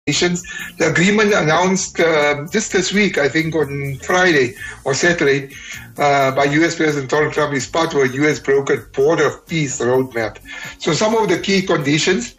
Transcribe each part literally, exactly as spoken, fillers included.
conditions. The agreement announced uh, just this week, I think on Friday or Saturday, uh, by U S President Donald Trump is part of a U S brokered border peace roadmap. So some of the key conditions,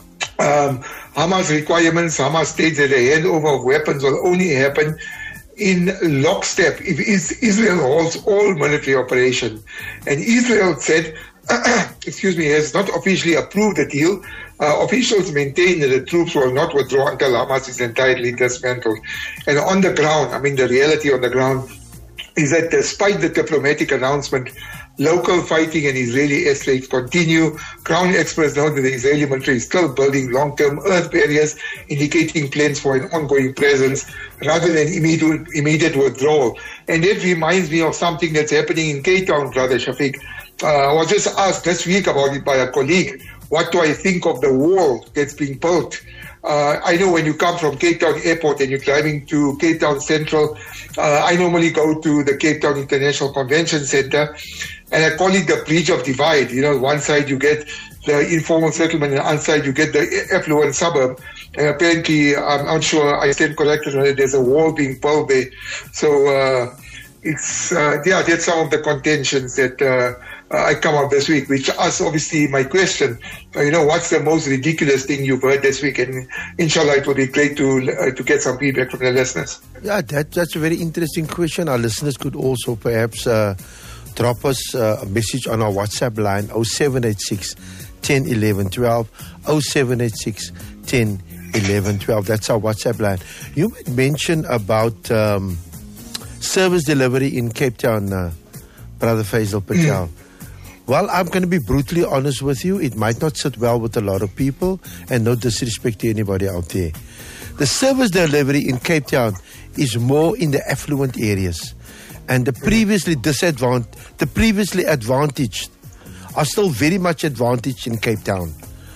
um, Hamas requirements, Hamas states that the handover of weapons will only happen in lockstep if Israel holds all military operation. And Israel said, excuse me, has not officially approved the deal. Uh, officials maintain that the troops will not withdraw until Hamas is entirely dismantled. And on the ground, I mean, the reality on the ground is that despite the diplomatic announcement, local fighting and Israeli airstrikes continue. Ground experts note that the Israeli military is still building long-term earth barriers, indicating plans for an ongoing presence rather than immediate, immediate withdrawal. And that reminds me of something that's happening in Cape Town, Brother Shafiq. Uh, I was just asked this week about it by a colleague. What do I think of the wall that's being built? Uh, I know when you come from Cape Town Airport and you're driving to Cape Town Central, uh, I normally go to the Cape Town International Convention Center, and I call it the bridge of divide. You know, one side you get the informal settlement, and the other side you get the affluent suburb. And apparently, I'm not sure I stand corrected on it, there's a wall being built there. So, uh, it's, uh, yeah, that's some of the contentions that, uh, Uh, I come up this week, which asks obviously my question, uh, you know, what's the most ridiculous thing you've heard this week? And inshallah, it would be great to uh, to get some feedback from the listeners. Yeah, that, that's a very interesting question. Our listeners could also perhaps uh, drop us uh, a message on our WhatsApp line, oh seven eight six, one oh, eleven twelve, oh seven eight six, one oh, eleven twelve. That's our WhatsApp line. You mentioned about um, service delivery in Cape Town, uh, Brother Faisal Patel. Mm. Well, I'm going to be brutally honest with you. It might not sit well with a lot of people, and no disrespect to anybody out there. The service delivery in Cape Town is more in the affluent areas, and the previously disadvantaged, the previously advantaged are still very much advantaged in Cape Town.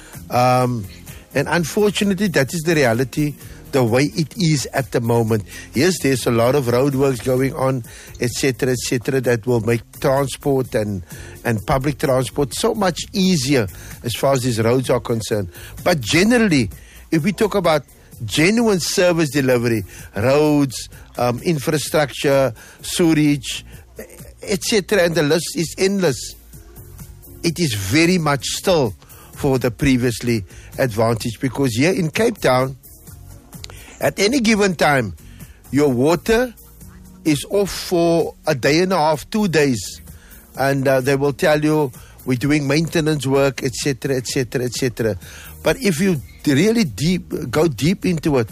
Um, and unfortunately, that is the reality, the way it is at the moment. Yes, there's a lot of roadworks going on, et cetera, et cetera, that will make transport and, and public transport so much easier as far as these roads are concerned. But generally, if we talk about genuine service delivery, roads, um, infrastructure, sewage, et cetera, and the list is endless, it is very much still for the previously advantaged, because here in Cape Town, at any given time, your water is off for a day and a half, two days. And uh, they will tell you, we're doing maintenance work, et cetera, et cetera, et cetera. But if you really deep go deep into it,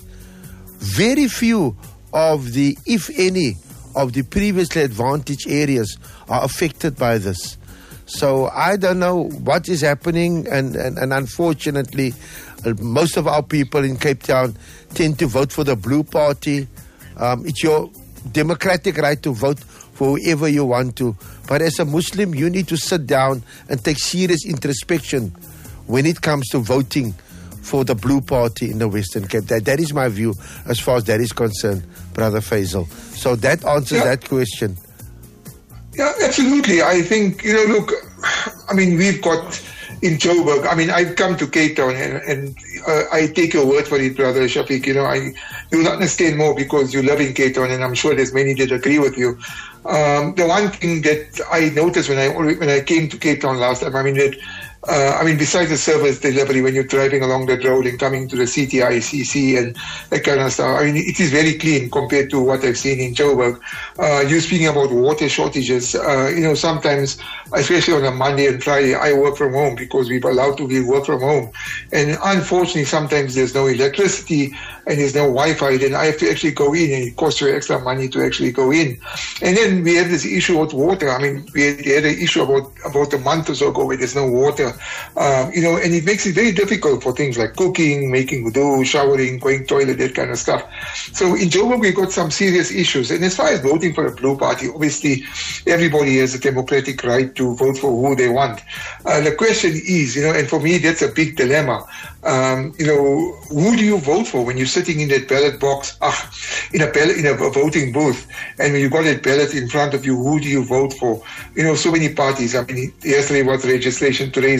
very few of the, if any, of the previously advantaged areas are affected by this. So I don't know what is happening, and, and, and unfortunately, uh, most of our people in Cape Town tend to vote for the Blue Party. Um, it's your democratic right to vote for whoever you want to. But as a Muslim, you need to sit down and take serious introspection when it comes to voting for the Blue Party in the Western Cape. That, that is my view as far as that is concerned, Brother Faisal. So that answers yeah. that question. Yeah, absolutely. I think, you know, look, I mean, we've got in Joburg, I mean, I've come to Cape Town, and, and uh, I take your word for it, Brother Shafiq. You know, I you'll understand more because you live in Cape Town, and I'm sure there's many that agree with you. Um, the one thing that I noticed when I when I came to Cape Town last time, I mean, that Uh, I mean, besides the service delivery, when you're driving along that road and coming to the C T I C C and that kind of stuff, I mean, it is very clean compared to what I've seen in Joburg. Uh, you're speaking about water shortages. Uh, you know, sometimes, especially on a Monday and Friday, I work from home because we're allowed to be work from home. And unfortunately, sometimes there's no electricity and there's no Wi-Fi. Then I have to actually go in, and it costs you extra money to actually go in. And then we have this issue with water. I mean, we had, we had an issue about, about a month or so ago where there's no water. Um, you know, and it makes it very difficult for things like cooking, making wudu, showering, going toilet, that kind of stuff. So in Joburg, we've got some serious issues. And as far as voting for a Blue Party, obviously everybody has a democratic right to vote for who they want. Uh, the question is, you know, and for me, that's a big dilemma. Um, you know, who do you vote for when you're sitting in that ballot box, ah, in a ballot, in a voting booth, and when you got that ballot in front of you, who do you vote for? You know, so many parties. I mean, yesterday was registration to raise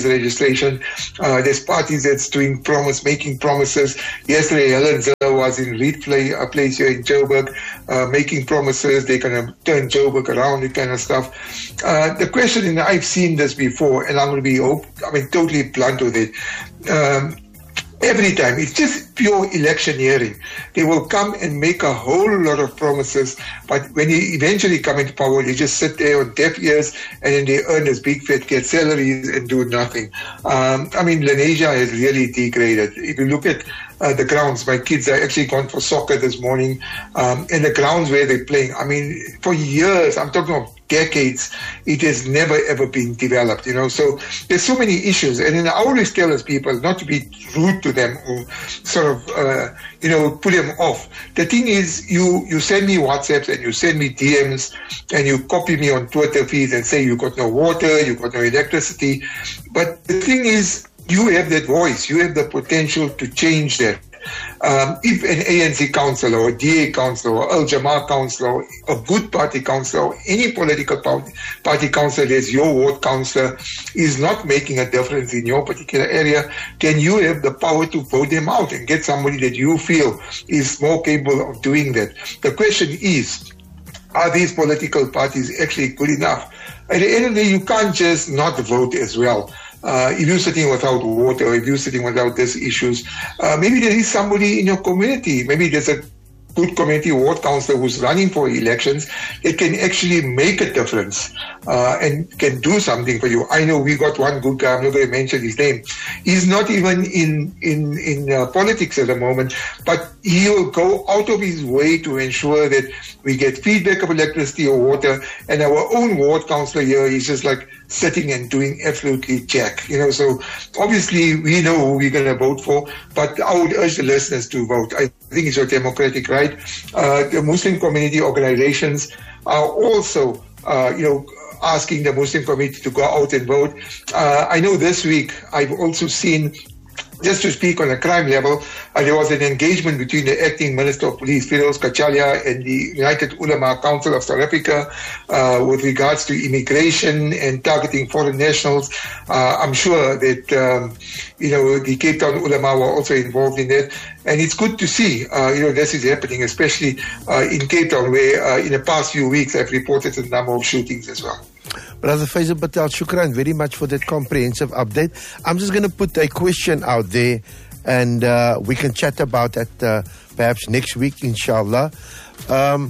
registration. Uh, there's parties that's doing promise, making promises. Yesterday, Helen Zille was in Reed Play, a place here in Joburg, uh, making promises. They're going to turn Joburg around, that kind of stuff. Uh, the question, and I've seen this before, and I'm going to be, I mean, totally blunt with it. Um, Every time, it's just pure electioneering. They will come and make a whole lot of promises, but when you eventually come into power, they just sit there on deaf ears, and then they earn this big fat get salaries and do nothing. Um, I mean, Lenasia has really degraded. If you look at uh, the grounds, my kids are actually gone for soccer this morning, um, and the grounds where they're playing, I mean, for years, I'm talking of decades, it has never ever been developed, you know. So there's so many issues, and then I always tell us people not to be rude to them or sort of, uh, you know, put them off. The thing is, you you send me WhatsApps and you send me D Ms and you copy me on Twitter feeds and say you got no water, you got no electricity. But the thing is, you have that voice, you have the potential to change that. Um, if an A N C councillor or D A councillor or Al Jamaa councillor, a good party councillor, or any political party councillor as your ward councillor is not making a difference in your particular area, then you have the power to vote them out and get somebody that you feel is more capable of doing that. The question is, are these political parties actually good enough? At the end of the day, you can't just not vote as well. Uh, if you're sitting without water, or if you're sitting without these issues, uh, maybe there is somebody in your community, maybe there's a good community ward councillor who's running for elections that can actually make a difference uh, and can do something for you. I know we got one good guy, I'm not going to mention his name. He's not even in, in, in uh, politics at the moment, but he will go out of his way to ensure that we get feedback of electricity or water, and our own ward councillor here is just like sitting and doing absolutely jack. You know, so obviously we know who we're going to vote for, but I would urge the listeners to vote. I think it's your democratic right. Uh, the Muslim community organizations are also, uh, you know, asking the Muslim community to go out and vote. Uh, I know this week I've also seen, just to speak on a crime level, uh, there was an engagement between the acting Minister of Police, Firoz Kachalia, and the United Ulama Council of South Africa uh, with regards to immigration and targeting foreign nationals. Uh, I'm sure that, um, you know, the Cape Town Ulama were also involved in that. And it's good to see, uh, you know, this is happening, especially uh, in Cape Town, where uh, in the past few weeks I've reported a number of shootings as well. Brother Faisal Patel, shukran very much for that comprehensive update. I'm just going to put a question out there, and uh, we can chat about that uh, perhaps next week, inshallah. Um,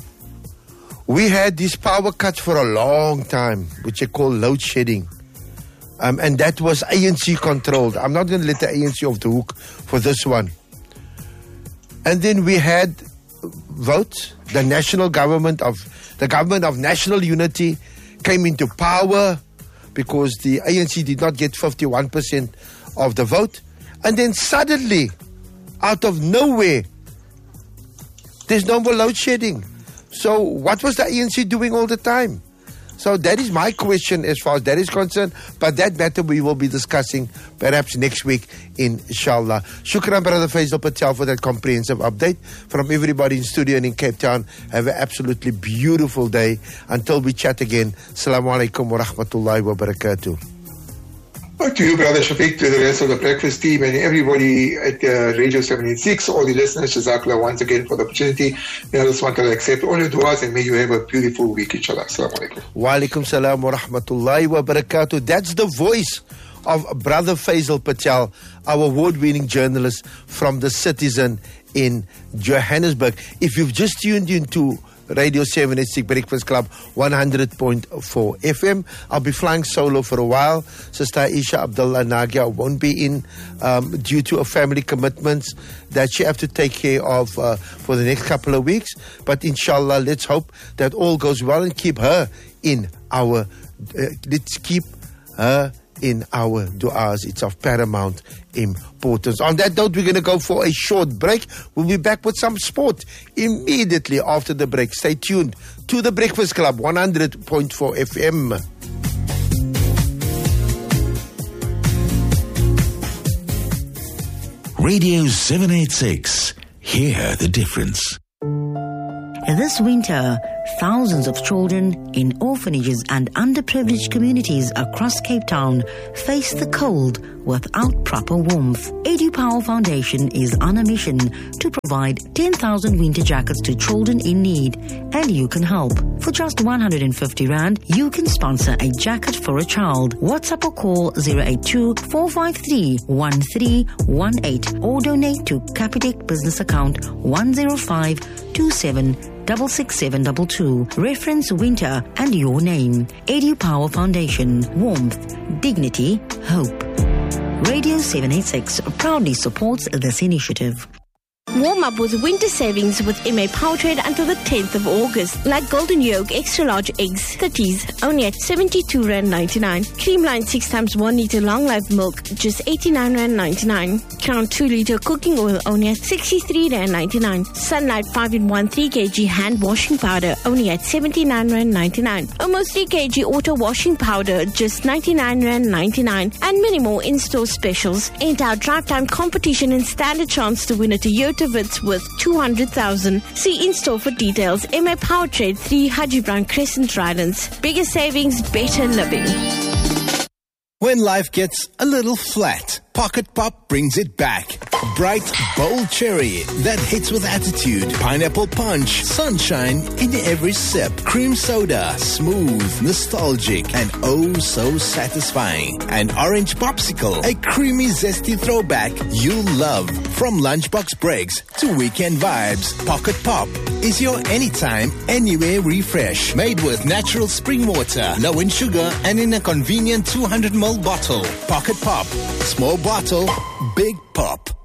we had these power cuts for a long time, which they call load shedding. Um, and that was A N C controlled. I'm not going to let the A N C off the hook for this one. And then we had votes. The national government of, the government of national unity came into power because the A N C did not get fifty-one percent of the vote. And then suddenly, out of nowhere, there's no more load shedding. So what was the A N C doing all the time? So that is my question as far as that is concerned. But that matter we will be discussing perhaps next week, inshallah. Shukran, Brother Faisal Patel, for that comprehensive update. From everybody in studio and in Cape Town, have an absolutely beautiful day. Until we chat again, Assalamu alaikum wa rahmatullahi wa barakatuh. To you, Brother Shafiq, to the rest of the breakfast team and everybody at uh, Radio seven eighty-six, all the listeners, Jazakallah once again for the opportunity. May Allah subhanahu wa ta'ala accept all your du'as and may you have a beautiful week, inshallah. Assalamu alaikum. Wa alaikum salam wa rahmatullahi wa barakatuh. That's the voice of Brother Faisal Patel, our award-winning journalist from The Citizen in Johannesburg. If you've just tuned into Radio seven eighty-six Breakfast Club one hundred point four F M. I'll be flying solo for a while. Sister Aisha Abdullah Nagia won't be in um, due to a family commitments that she have to take care of uh, for the next couple of weeks. But inshallah, let's hope that all goes well and keep her in our, uh, let's keep her in our du'as. It's of paramount importance. On that note, we're going to go for a short break. We'll be back with some sport immediately after the break. Stay tuned to the Breakfast Club, one hundred point four F M. Radio seven eighty-six. Hear the difference. This winter, thousands of children in orphanages and underprivileged communities across Cape Town face the cold without proper warmth. EduPower Foundation is on a mission to provide ten thousand winter jackets to children in need, and you can help. For just one hundred fifty rand, you can sponsor a jacket for a child. WhatsApp or call zero eight two, four five three, one three one eight or donate to Capitec business account one zero five two seven six six seven two two. Reference winter and your name. EduPower Foundation. Warmth, dignity, hope. Radio seven eighty-six proudly supports this initiative. Warm up with winter savings with M A Powertrade until the tenth of August. Like Golden Yolk Extra Large Eggs, thirties, only at seventy-two rand ninety-nine. Creamline six times one litre Long Life Milk, just eighty-nine rand ninety-nine. Crown two litre Cooking Oil, only at sixty-three rand ninety-nine. Sunlight five in one three kilogram Hand Washing Powder, only at seventy-nine rand ninety-nine. Almost three kilogram Auto Washing Powder, just ninety-nine rand ninety-nine. And many more in-store specials. Enter our drive time competition and stand a chance to win a Toyota Vitz worth two hundred thousand. See in-store for details. M A Powertrade, three Haji Brown Crescent, Rylands. Bigger savings, better living. When life gets a little flat, Pocket Pop brings it back. Bright, bold cherry that hits with attitude. Pineapple punch, sunshine in every sip. Cream soda, smooth, nostalgic, and oh so satisfying. And orange popsicle, a creamy, zesty throwback you'll love. From lunchbox breaks to weekend vibes, Pocket Pop is your anytime, anywhere refresh. Made with natural spring water, low in sugar, and in a convenient two hundred milliliter bottle. Pocket Pop. Small bottle, big pop.